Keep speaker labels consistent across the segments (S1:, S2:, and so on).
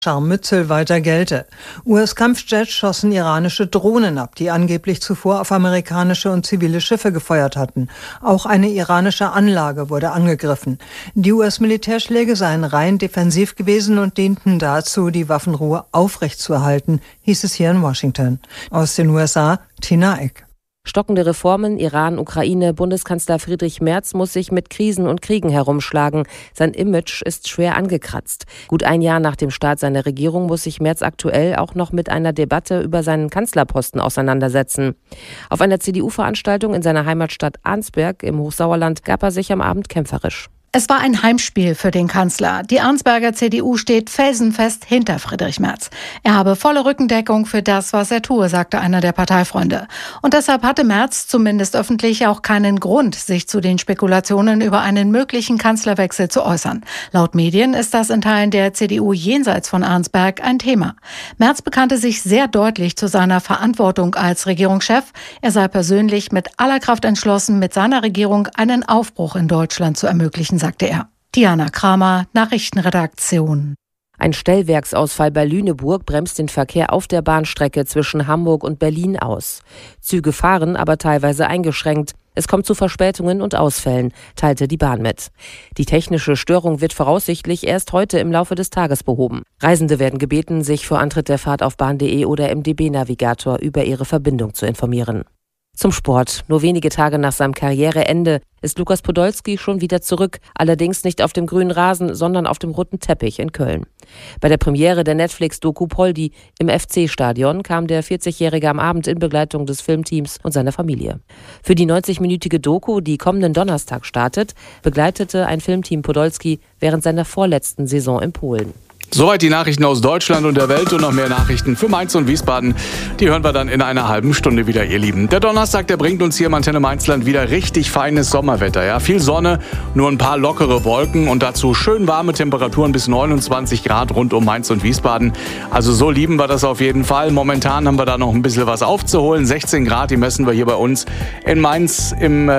S1: Scharmützel weiter gelte. US-Kampfjets schossen iranische Drohnen ab, die angeblich zuvor auf amerikanische und zivile Schiffe gefeuert hatten. Auch eine iranische Anlage wurde angegriffen. Die US-Militärschläge seien rein defensiv gewesen und dienten dazu, die Waffenruhe aufrechtzuerhalten, hieß es hier in Washington. Aus den USA, Tina Eck.
S2: Stockende Reformen, Iran, Ukraine, Bundeskanzler Friedrich Merz muss sich mit Krisen und Kriegen herumschlagen. Sein Image ist schwer angekratzt. Gut ein Jahr nach dem Start seiner Regierung muss sich Merz aktuell auch noch mit einer Debatte über seinen Kanzlerposten auseinandersetzen. Auf einer CDU-Veranstaltung in seiner Heimatstadt Arnsberg im Hochsauerland gab er sich am Abend kämpferisch.
S3: Es war ein Heimspiel für den Kanzler. Die Arnsberger CDU steht felsenfest hinter Friedrich Merz. Er habe volle Rückendeckung für das, was er tue, sagte einer der Parteifreunde. Und deshalb hatte Merz zumindest öffentlich auch keinen Grund, sich zu den Spekulationen über einen möglichen Kanzlerwechsel zu äußern. Laut Medien ist das in Teilen der CDU jenseits von Arnsberg ein Thema. Merz bekannte sich sehr deutlich zu seiner Verantwortung als Regierungschef. Er sei persönlich mit aller Kraft entschlossen, mit seiner Regierung einen Aufbruch in Deutschland zu ermöglichen, sagte er. Diana Kramer, Nachrichtenredaktion.
S2: Ein Stellwerksausfall bei Lüneburg bremst den Verkehr auf der Bahnstrecke zwischen Hamburg und Berlin aus. Züge fahren, aber teilweise eingeschränkt. Es kommt zu Verspätungen und Ausfällen, teilte die Bahn mit. Die technische Störung wird voraussichtlich erst heute im Laufe des Tages behoben. Reisende werden gebeten, sich vor Antritt der Fahrt auf bahn.de oder im DB-Navigator über ihre Verbindung zu informieren. Zum Sport. Nur wenige Tage nach seinem Karriereende ist Lukas Podolski schon wieder zurück, allerdings nicht auf dem grünen Rasen, sondern auf dem roten Teppich in Köln. Bei der Premiere der Netflix-Doku Poldi im FC-Stadion kam der 40-Jährige am Abend in Begleitung des Filmteams und seiner Familie. Für die 90-minütige Doku, die kommenden Donnerstag startet, begleitete ein Filmteam Podolski während seiner vorletzten Saison in Polen.
S4: Soweit die Nachrichten aus Deutschland und der Welt und noch mehr Nachrichten für Mainz und Wiesbaden. Die hören wir dann in einer halben Stunde wieder, ihr Lieben. Der Donnerstag, der bringt uns hier im Antenne Mainzland wieder richtig feines Sommerwetter. Ja? Viel Sonne, nur ein paar lockere Wolken und dazu schön warme Temperaturen bis 29 Grad rund um Mainz und Wiesbaden. Also so lieben wir das auf jeden Fall. Momentan haben wir da noch ein bisschen was aufzuholen. 16 Grad, die messen wir hier bei uns in Mainz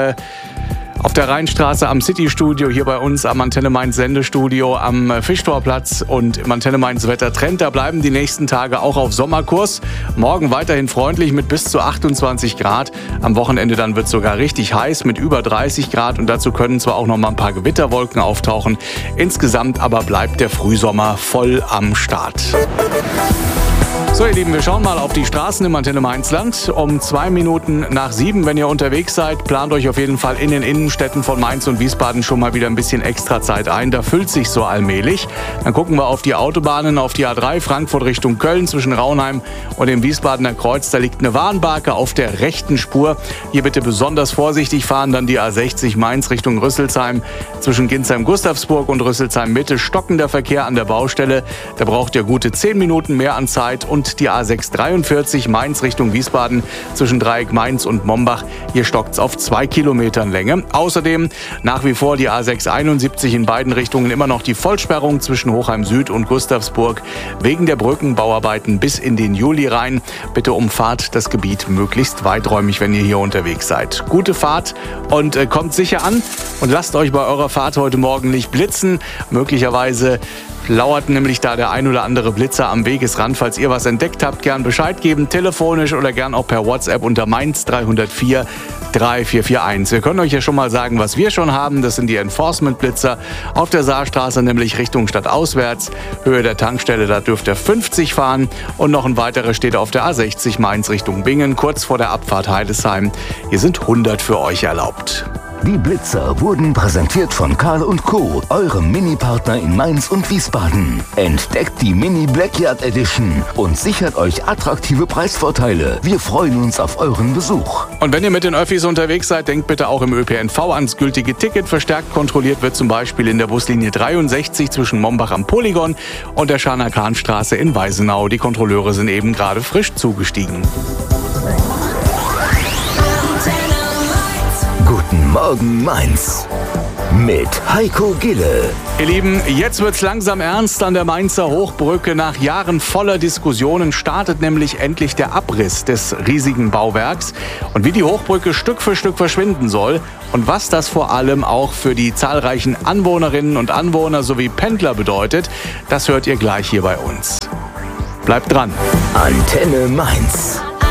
S4: auf der Rheinstraße am City-Studio, hier bei uns am Antenne Mainz Sendestudio am Fischtorplatz und im Antenne Mainz Wettertrend. Da bleiben die nächsten Tage auch auf Sommerkurs. Morgen weiterhin freundlich mit bis zu 28 Grad. Am Wochenende dann wird es sogar richtig heiß mit über 30 Grad und dazu können zwar auch noch mal ein paar Gewitterwolken auftauchen. Insgesamt aber bleibt der Frühsommer voll am Start. So, ihr Lieben, wir schauen mal auf die Straßen im Antenne Mainzland. Um 2 Minuten nach 7, wenn ihr unterwegs seid, plant euch auf jeden Fall in den Innenstädten von Mainz und Wiesbaden schon mal wieder ein bisschen extra Zeit ein. Da füllt sich so allmählich. Dann gucken wir auf die Autobahnen, auf die A3 Frankfurt Richtung Köln zwischen Raunheim und dem Wiesbadener Kreuz. Da liegt eine Warnbarke auf der rechten Spur. Hier bitte besonders vorsichtig fahren. Dann die A60 Mainz Richtung Rüsselsheim zwischen Ginsheim-Gustavsburg und Rüsselsheim-Mitte. Stockender Verkehr an der Baustelle. Da braucht ihr gute 10 Minuten mehr an Zeit. Und die A643 Mainz Richtung Wiesbaden zwischen Dreieck Mainz und Mombach. Hier stockt's auf 2 Kilometern Länge. Außerdem nach wie vor die A671 in beiden Richtungen immer noch die Vollsperrung zwischen Hochheim Süd und Gustavsburg wegen der Brückenbauarbeiten bis in den Juli rein. Bitte umfahrt das Gebiet möglichst weiträumig, wenn ihr hier unterwegs seid. Gute Fahrt und kommt sicher an und lasst euch bei eurer Fahrt heute Morgen nicht blitzen. Möglicherweise lauert nämlich da der ein oder andere Blitzer am Wegesrand. Falls ihr was entdeckt habt, gern Bescheid geben, telefonisch oder gern auch per WhatsApp unter Mainz 304 3441. Wir können euch ja schon mal sagen, was wir schon haben. Das sind die Enforcement-Blitzer auf der Saarstraße, nämlich Richtung stadtauswärts. Höhe der Tankstelle, da dürft ihr 50 fahren. Und noch ein weiterer steht auf der A60 Mainz Richtung Bingen, kurz vor der Abfahrt Heidesheim. Hier sind 100 für euch erlaubt.
S5: Die Blitzer wurden präsentiert von Karl & Co., eurem Mini-Partner in Mainz und Wiesbaden. Entdeckt die Mini Blackyard Edition und sichert euch attraktive Preisvorteile. Wir freuen uns auf euren Besuch.
S4: Und wenn ihr mit den Öffis unterwegs seid, denkt bitte auch im ÖPNV ans gültige Ticket. Verstärkt kontrolliert wird zum Beispiel in der Buslinie 63 zwischen Mombach am Polygon und der Scharner-Kahn-Straße in Weisenau. Die Kontrolleure sind eben gerade frisch zugestiegen.
S5: Guten Morgen, Mainz. mit Heiko Gille.
S4: Ihr Lieben, jetzt wird's langsam ernst an der Mainzer Hochbrücke. Nach Jahren voller Diskussionen startet nämlich endlich der Abriss des riesigen Bauwerks. Und wie die Hochbrücke Stück für Stück verschwinden soll und was das vor allem auch für die zahlreichen Anwohnerinnen und Anwohner sowie Pendler bedeutet, das hört ihr gleich hier bei uns. Bleibt dran.
S5: Antenne Mainz.